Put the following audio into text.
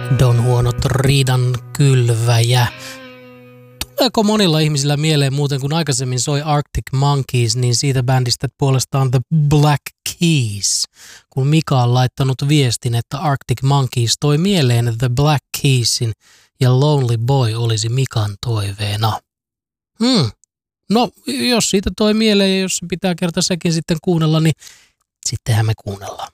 Don huonot riidan kylväjä. Tuleeko monilla ihmisillä mieleen muuten, kun aikaisemmin soi Arctic Monkeys, niin siitä bändistä puolestaan The Black Keys. Kun Mika on laittanut viestin, että Arctic Monkeys toi mieleen The Black Keysin ja Lonely Boy olisi Mikan toiveena. No, jos siitä toi mieleen ja jos pitää kerta sekin sitten kuunnella, niin sittenhän me kuunnellaan.